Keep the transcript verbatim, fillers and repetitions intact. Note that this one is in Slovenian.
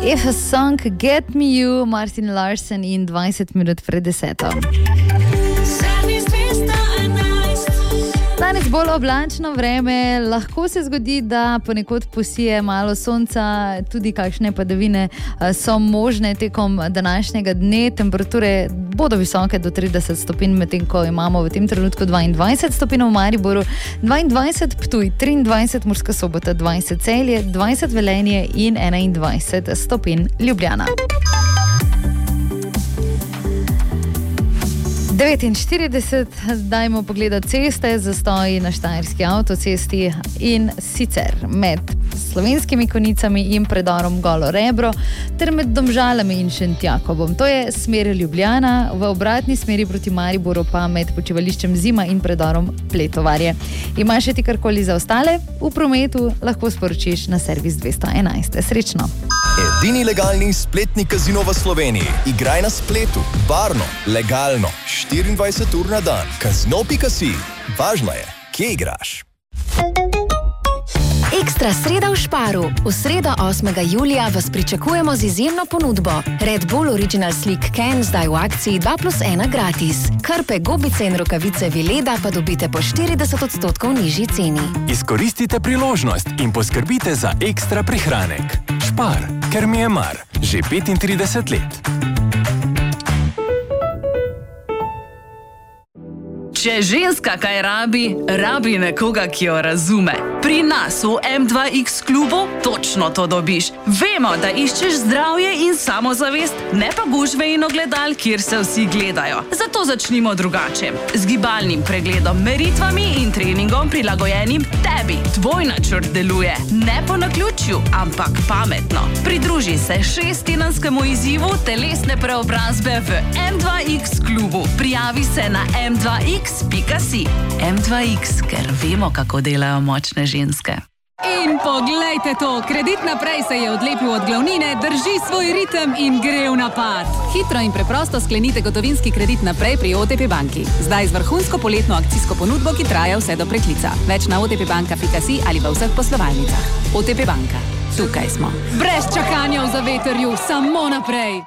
If a Song Get Me You, Martin Larsen in dvajset minut pred deseto. Danes bolj oblačno vreme, lahko se zgodi, da ponekod posije malo sonca, tudi kakšne padavine so možne tekom današnjega dne. Temperature bodo visoke do trideset stopinj, medtem ko imamo v tem trenutku dvaindvajset stopinj v Mariboru, dvaindvajset Ptuj, triindvajset Murska Sobota, dvajset Celje, dvajset Velenje in enaindvajset stopinj Ljubljana. devetinštirideset, dajmo pogledati ceste, zastoji na Štajerski avtocesti in sicer med Slovenskimi Konjicami in predorom Golo Rebro ter med Domžalami in Šentjakobom. To je smer Ljubljana, v obratni smeri proti Mariboru pa med počivališčem Zima in predorom Pletovarje. Imaš še ti karkoli za ostale? V prometu lahko sporočiš na servis dvesto enajst. Srečno! Edini legalni spletni kazino v Sloveniji. Igraj na spletu, varno, legalno, štiriindvajset ur na dan. Kazino pika si. Važno je, kje igraš. Ekstra sreda v Šparu. V sredo osmega julija vas pričakujemo z izjemno ponudbo. Red Bull Original Slick Can zdaj v akciji dva plus ena gratis. Krpe, gobice in rokavice Vileda pa dobite po štirideset odstotkov nižji ceni. Izkoristite priložnost in poskrbite za ekstra prihranek. Špar, ker mi je mar. Že petintrideset let. Če ženska kaj rabi, rabi nekoga, ki jo razume. Pri nas v em dva iks klubu točno to dobiš. Vemo, da iščeš zdravje in samozavest, ne pa gužve in ogledal, kjer se vsi gledajo. Zato začnimo drugače. Z gibalnim pregledom, meritvami in treningom prilagojenim tebi. Tvoj načrt deluje. Ne po naključju, ampak pametno. Pridruži se šesttedenskemu izzivu telesne preobrazbe v em dva iks klubu. Prijavi se na em dva iks pika si. em dva iks, ker vemo, kako delajo močne ženske. In poglejte to, Kredit naprej se je odlepil od glavnine, drži svoj ritem in gre v napad. Hitro in preprosto sklenite gotovinski kredit naprej pri o te pe banki. Zdaj z vrhunsko poletno akcijsko ponudbo, ki traja vse do preklica. Več na o te pe banka pika si ali v vseh poslovalnicah. o te pe banka. Tukaj smo. Brez čakanja v zavetrju, samo naprej.